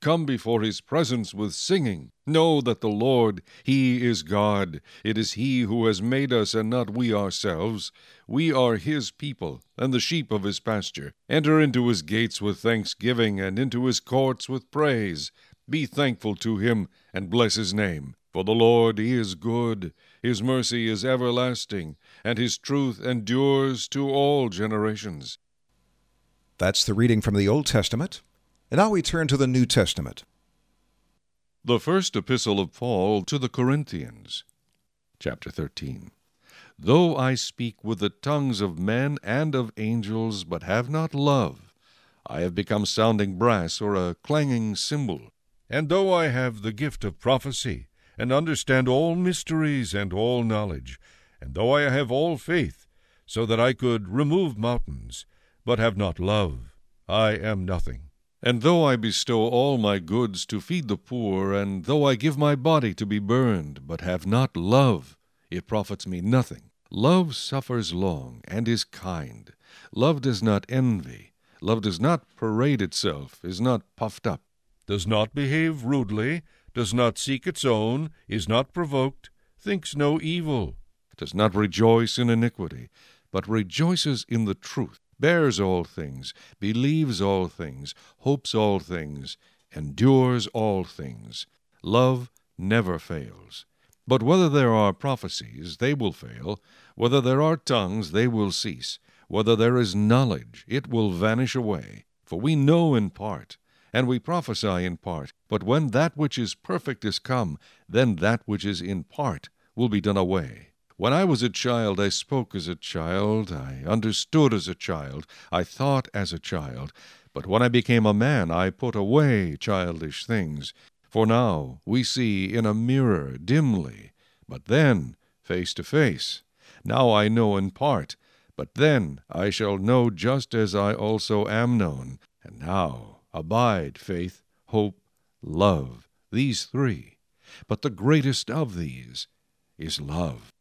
come before his presence with singing. Know that the Lord, he is God. It is he who has made us, and not we ourselves. We are his people, and the sheep of his pasture. Enter into his gates with thanksgiving, and into his courts with praise. Be thankful to him, and bless his name. For the Lord, he is good. His mercy is everlasting, and his truth endures to all generations. That's the reading from the Old Testament. And now we turn to the New Testament. The first epistle of Paul to the Corinthians, chapter 13. Though I speak with the tongues of men and of angels, but have not love, I have become sounding brass or a clanging cymbal. And though I have the gift of prophecy, and understand all mysteries and all knowledge, and though I have all faith, so that I could remove mountains, but have not love, I am nothing. And though I bestow all my goods to feed the poor, and though I give my body to be burned, but have not love, it profits me nothing. Love suffers long, and is kind. Love does not envy. Love does not parade itself, is not puffed up, does not behave rudely, does not seek its own, is not provoked, thinks no evil, does not rejoice in iniquity, but rejoices in the truth, bears all things, believes all things, hopes all things, endures all things. Love never fails. But whether there are prophecies, they will fail. Whether there are tongues, they will cease. Whether there is knowledge, it will vanish away. For we know in part, and we prophesy in part. But when that which is perfect is come, then that which is in part will be done away. When I was a child, I spoke as a child, I understood as a child, I thought as a child. But when I became a man, I put away childish things. For now we see in a mirror dimly, but then face to face. Now I know in part, but then I shall know just as I also am known. And now abide faith, hope, love, these three. But the greatest of these is love.